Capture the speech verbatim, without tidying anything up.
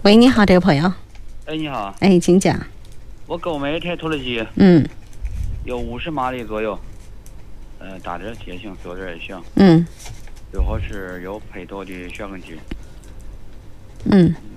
喂，你好，这个朋友。 哎，你好。 哎，请讲。 我购买一台拖拉机， 嗯有五十马力左右，呃，大点儿也行，小点儿也行， 嗯最好是有配套的旋耕机。 嗯。